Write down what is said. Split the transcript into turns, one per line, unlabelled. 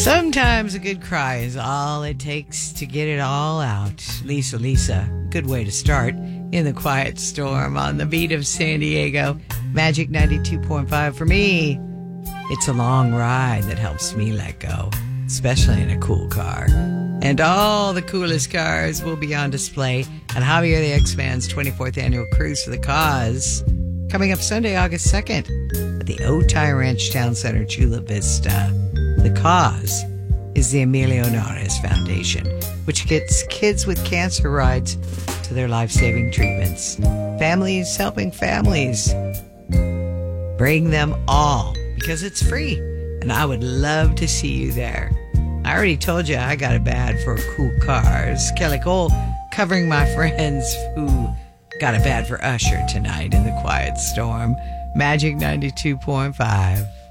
Sometimes a good cry is all it takes to get it all out. Lisa, good way to start in the quiet storm on the beat of San Diego. Magic 92.5 for me. It's a long ride that helps me let go, especially in a cool car. And all the coolest cars will be on display at Javier the X-Man's 24th annual Cruise for the Cause, coming up Sunday, August 2nd at the Otay Ranch Town Center, Chula Vista. The cause is the Emilio Nares Foundation, which gets kids with cancer rides to their life-saving treatments. Families helping families. Bring them all, because it's free, and I would love to see you there. I already told you I got it bad for cool cars. Kelly Cole covering my friends who got it bad for Usher tonight in the quiet storm. Magic 92.5.